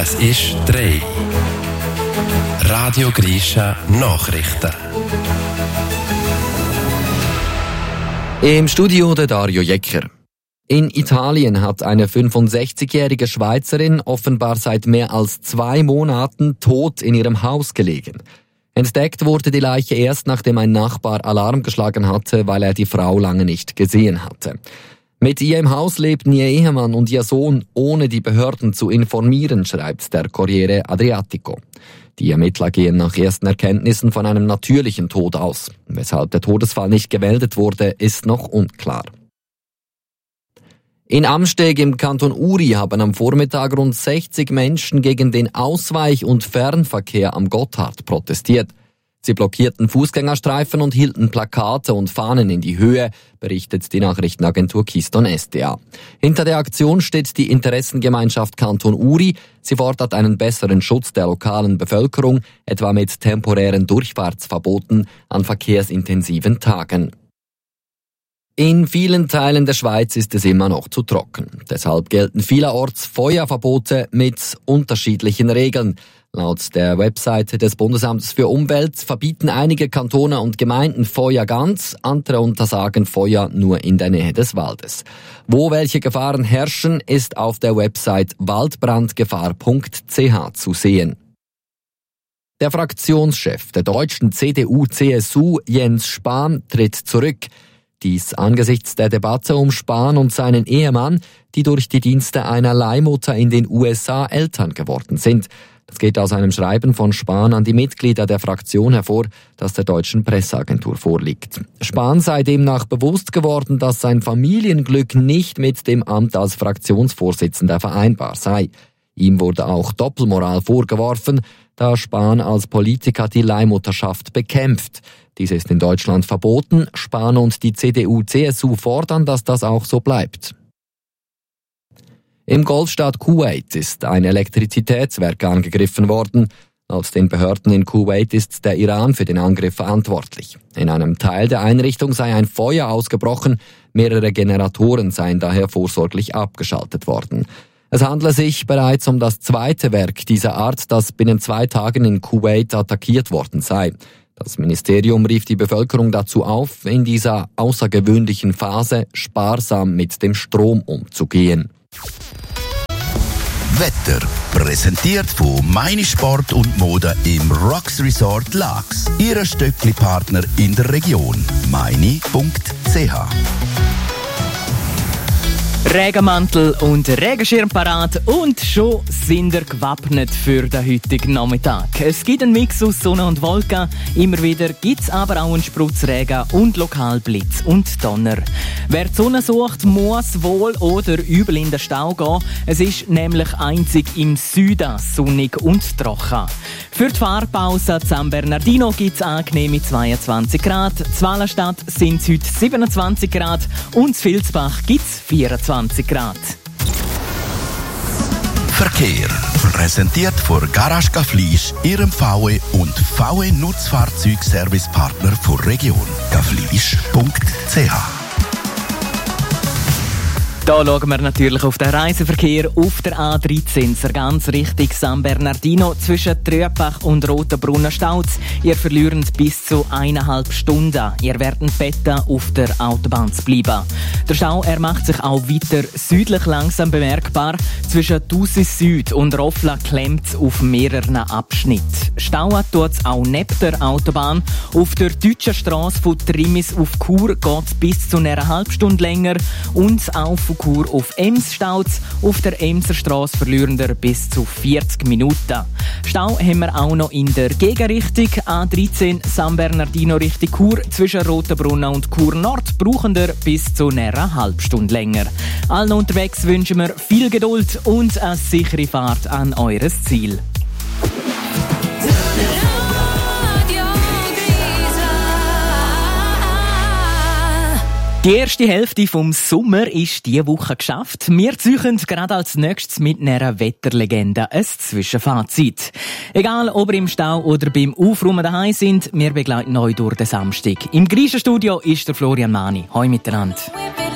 Es ist 3. Radio Grisha Nachrichten. Im Studio der Dario Jecker. In Italien hat eine 65-jährige Schweizerin offenbar seit mehr als 2 Monaten tot in ihrem Haus gelegen. Entdeckt wurde die Leiche erst, nachdem ein Nachbar Alarm geschlagen hatte, weil er die Frau lange nicht gesehen hatte. Mit ihr im Haus lebten ihr Ehemann und ihr Sohn, ohne die Behörden zu informieren, schreibt der Corriere Adriatico. Die Ermittler gehen nach ersten Erkenntnissen von einem natürlichen Tod aus. Weshalb der Todesfall nicht gemeldet wurde, ist noch unklar. In Amsteg im Kanton Uri haben am Vormittag rund 60 Menschen gegen den Ausweich- und Fernverkehr am Gotthard protestiert. Sie blockierten Fußgängerstreifen und hielten Plakate und Fahnen in die Höhe, berichtet die Nachrichtenagentur Keystone SDA. Hinter der Aktion steht die Interessengemeinschaft Kanton Uri. Sie fordert einen besseren Schutz der lokalen Bevölkerung, etwa mit temporären Durchfahrtsverboten an verkehrsintensiven Tagen. In vielen Teilen der Schweiz ist es immer noch zu trocken. Deshalb gelten vielerorts Feuerverbote mit unterschiedlichen Regeln. Laut der Webseite des Bundesamtes für Umwelt verbieten einige Kantone und Gemeinden Feuer ganz, andere untersagen Feuer nur in der Nähe des Waldes. Wo welche Gefahren herrschen, ist auf der Website waldbrandgefahr.ch zu sehen. Der Fraktionschef der deutschen CDU-CSU, Jens Spahn, tritt zurück. Dies angesichts der Debatte um Spahn und seinen Ehemann, die durch die Dienste einer Leihmutter in den USA Eltern geworden sind. Das geht aus einem Schreiben von Spahn an die Mitglieder der Fraktion hervor, das der deutschen Presseagentur vorliegt. Spahn sei demnach bewusst geworden, dass sein Familienglück nicht mit dem Amt als Fraktionsvorsitzender vereinbar sei. Ihm wurde auch Doppelmoral vorgeworfen, da Spahn als Politiker die Leihmutterschaft bekämpft. Dies ist in Deutschland verboten. Spahn und die CDU-CSU fordern, dass das auch so bleibt. Im Golfstaat Kuwait ist ein Elektrizitätswerk angegriffen worden. Laut den Behörden in Kuwait ist der Iran für den Angriff verantwortlich. In einem Teil der Einrichtung sei ein Feuer ausgebrochen, mehrere Generatoren seien daher vorsorglich abgeschaltet worden. Es handle sich bereits um das zweite Werk dieser Art, das binnen 2 Tagen in Kuwait attackiert worden sei. Das Ministerium rief die Bevölkerung dazu auf, in dieser außergewöhnlichen Phase sparsam mit dem Strom umzugehen. Wetter präsentiert von Meine Sport und Mode im Rocks Resort Laax. Ihr Stöckli-Partner in der Region. meini.ch. Regenmantel und Regenschirm parat und schon sind wir gewappnet für den heutigen Nachmittag. Es gibt einen Mix aus Sonne und Wolken, immer wieder gibt es aber auch einen Spritzregen und lokal Blitz und Donner. Wer die Sonne sucht, muss wohl oder übel in den Stau gehen. Es ist nämlich einzig im Süden sonnig und trocken. Für die Fahrpause San Bernardino gibt es angenehme 22 Grad, in Wallenstadt sind es heute 27 Grad und in Vilsbach gibt es 24 Grad. Verkehr präsentiert von Garage Gaflisch, Ihrem VW und VW Nutzfahrzeugservicepartner der Region. gaflisch.ch. Da schauen wir natürlich auf den Reiseverkehr auf der A13, ganz Richtung San Bernardino zwischen Trübach und Rotenbrunnen staut's. Ihr verliert bis zu 1,5 Stunden. Ihr werdet bitten, auf der Autobahn zu bleiben. Der Stau macht sich auch weiter südlich langsam bemerkbar. Zwischen Thusis Süd und Roffla klemmt auf mehreren Abschnitten. Stauen tut's auch neben der Autobahn. Auf der deutschen Strasse von Trimis auf Chur geht's bis zu einer halben Stunde länger und auch von Chur auf Ems staut's. Auf der Emser Strasse verlieren wir bis zu 40 Minuten. Stau haben wir auch noch in der Gegenrichtung. A13 San Bernardino Richtung Chur zwischen Rotenbrunnen und Chur Nord brauchen wir bis zu einer halben Stunde länger. Allen unterwegs wünschen wir viel Geduld und eine sichere Fahrt an eures Ziel. Die erste Hälfte vom Sommer ist diese Woche geschafft. Wir ziehen gerade als nächstes mit einer Wetterlegende ein Zwischenfazit. Egal, ob ihr im Stau oder beim Aufräumen daheim sind, wir begleiten euch durch den Samstag. Im Grisha-Studio ist der Florian Mani. Hoi miteinander.